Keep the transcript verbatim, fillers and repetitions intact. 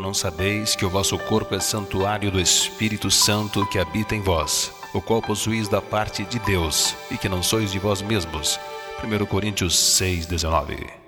não sabeis que o vosso corpo é santuário do Espírito Santo que habita em vós, o qual possuís da parte de Deus, e que não sois de vós mesmos. primeira Coríntios seis, dezenove.